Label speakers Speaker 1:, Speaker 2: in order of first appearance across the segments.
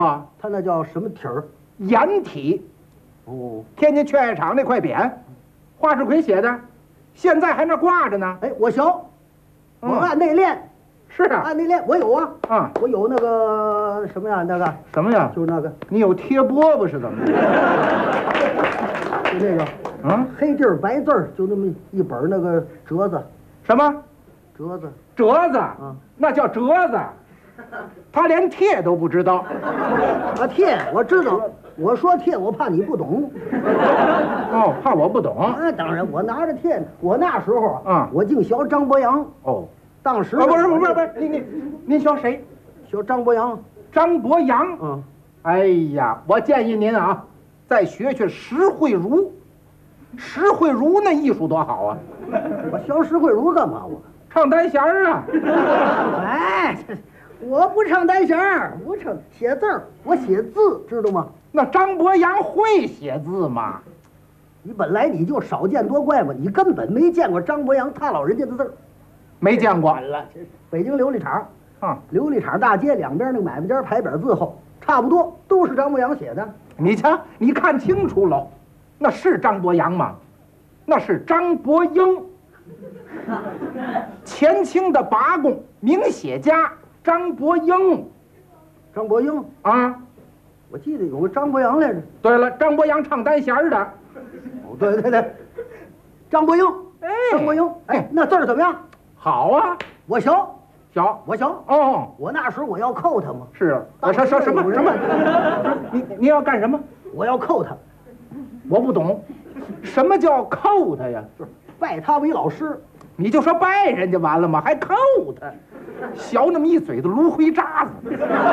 Speaker 1: 啊，
Speaker 2: 它那叫什么体儿？
Speaker 1: 掩体。
Speaker 2: 哦，
Speaker 1: 天津劝业场那块匾，华世奎写的，现在还那挂着呢。
Speaker 2: 哎，我学，我按内练，
Speaker 1: 是啊，
Speaker 2: 按内练，我有啊。
Speaker 1: 啊，
Speaker 2: 我有那个什么呀？那个
Speaker 1: 什么呀？
Speaker 2: 就是那个，
Speaker 1: 你有贴饽饽是怎么着？
Speaker 2: 就那个，黑地儿白字儿，就那么一本那个折子，
Speaker 1: 什么
Speaker 2: 折子。
Speaker 1: 折子？那叫折子。他连贴都不知道。
Speaker 2: 啊，贴我知道，我说贴，我怕你不懂。
Speaker 1: 哦，怕我不懂。
Speaker 2: 那当然，我拿着贴呢。我那时候我净学张博洋。
Speaker 1: 哦，
Speaker 2: 当时
Speaker 1: 不是，您学谁？
Speaker 2: 学张博洋。
Speaker 1: 张博洋。哎呀，我建议您啊，再学学石慧茹。石慧茹那艺术多好啊！
Speaker 2: 我学石慧茹干嘛？我
Speaker 1: 唱单弦儿啊！
Speaker 2: 哎，我不唱单弦儿，我唱写字儿，我写字，知道吗？
Speaker 1: 那张博洋会写字吗？
Speaker 2: 你本来你就少见多怪嘛，你根本没见过张博洋他老人家的字儿，
Speaker 1: 没见过。
Speaker 2: 了，北京琉璃厂
Speaker 1: 啊，
Speaker 2: 琉璃厂大街两边那个买卖家牌匾字后，差不多都是张博洋写的。
Speaker 1: 你瞧，你看清楚喽，那是张博洋吗？那是张伯英，前清的拔贡名写家张伯英。
Speaker 2: 张伯英
Speaker 1: 啊，
Speaker 2: 我记得有个张博洋来着。
Speaker 1: 对了，张博洋唱单弦儿的。
Speaker 2: 哦，对，张伯英，张伯英，哎，那字儿怎么样？
Speaker 1: 好啊，
Speaker 2: 我学，我学。
Speaker 1: 哦，
Speaker 2: 我那时候我要扣他嘛。
Speaker 1: 是，什么？你要干什么？
Speaker 2: 我要扣他。
Speaker 1: 我不懂，什么叫扣他呀？
Speaker 2: 就是拜他为老师。
Speaker 1: 你就说拜人家完了吗？还扣他，小那么一嘴的芦灰渣子。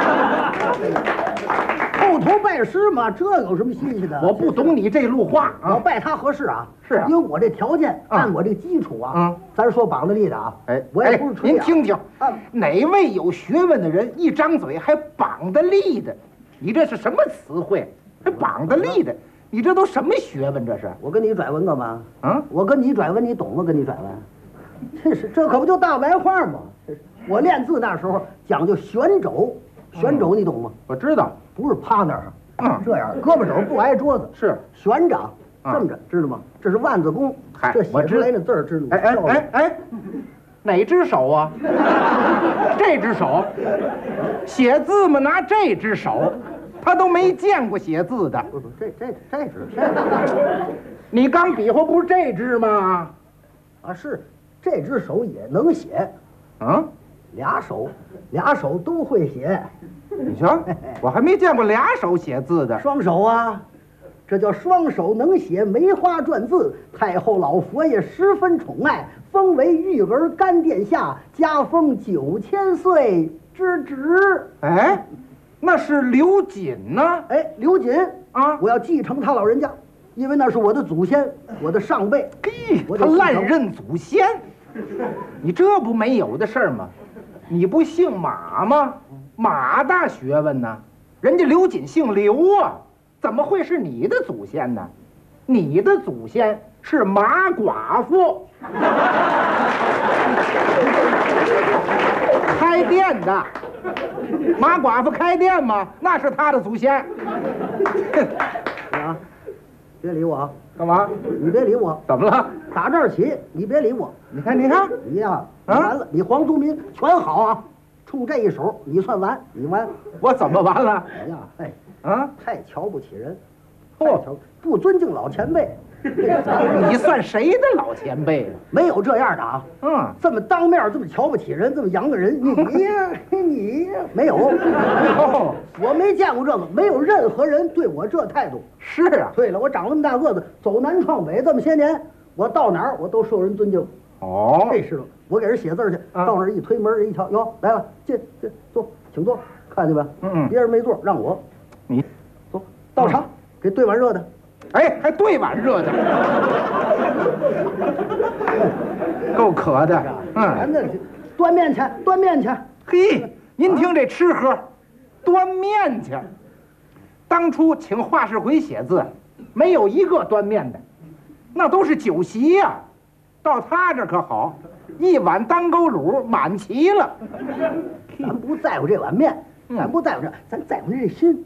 Speaker 2: 叩头拜师嘛，这有什么新鲜的？
Speaker 1: 我不懂你这路话啊。
Speaker 2: 我拜他合适啊。
Speaker 1: 是啊，
Speaker 2: 因为我这条件，按我这基础啊，咱说绑着立的啊。
Speaker 1: 哎，
Speaker 2: 我也不是吹。
Speaker 1: 您听听，哪位有学问的人一张嘴还绑的立的？你这是什么词汇？还绑的立的？你这都什么学问？这是？
Speaker 2: 我跟你拽文干嘛？
Speaker 1: 我
Speaker 2: 跟你拽文，你懂吗？跟你拽文，这可不就大白话吗？我练字那时候讲究旋肘，旋肘你懂吗？
Speaker 1: 我知道，
Speaker 2: 不是趴那儿，这样胳膊肘不挨桌子，
Speaker 1: 是
Speaker 2: 旋掌，这么着，知道吗？这是万字功，这写出来的字儿知道吗？
Speaker 1: 哎，哪只手啊？这只手，写字嘛，拿这只手。他都没见过写字的。
Speaker 2: 不，这只，
Speaker 1: 你刚比划不是这只吗？
Speaker 2: 啊，是，这只手也能写。俩手都会写。
Speaker 1: 你瞧，我还没见过俩手写字的。
Speaker 2: 双手啊，这叫双手能写梅花篆字。太后老佛爷十分宠爱，封为玉儿干殿下，加封9000岁之职。
Speaker 1: 哎。那是刘瑾呢？
Speaker 2: 哎，刘瑾
Speaker 1: 啊，
Speaker 2: 我要继承他老人家，因为那是我的祖先，我的上辈。
Speaker 1: 他滥认祖先，你这不没有的事儿吗？你不姓马吗？马大学问呢，人家刘瑾姓刘啊，怎么会是你的祖先呢？你的祖先是马寡妇，开店的。马寡妇开店吗？那是他的祖先。
Speaker 2: 你啊，别理我。
Speaker 1: 干嘛？
Speaker 2: 你别理我。
Speaker 1: 怎么了？
Speaker 2: 打这儿起，你别理我。
Speaker 1: 你看，
Speaker 2: 你呀，完了，你黄族民全好啊，冲这一手，你算完，你完。
Speaker 1: 我怎么完了？
Speaker 2: 哎呀，太瞧不起人，不尊敬老前辈。
Speaker 1: 你算谁的老前辈了？
Speaker 2: 没有这样的啊！这么当面，这么瞧不起人，这么扬个人，你没有？我没见过这个，没有任何人对我这态度。
Speaker 1: 是啊。
Speaker 2: 对了，我长那么大个子，走南闯北这么些年，我到哪儿我都受人尊敬。这是了。我给人写字去，到那儿一推门，人一瞧，哟，来了，进坐，请坐，看见吧？别人没座，让我。
Speaker 1: 你
Speaker 2: 坐，倒茶，给兑碗热的。
Speaker 1: 哎，还兑碗热的，够渴的。
Speaker 2: 端面去。
Speaker 1: 嘿，您听这吃喝，端面去。当初请华世奎写字，没有一个端面的，那都是酒席呀。到他这可好，一碗当沟卤满齐了。
Speaker 2: 咱不在乎这碗面，咱不在乎这，咱在乎这心。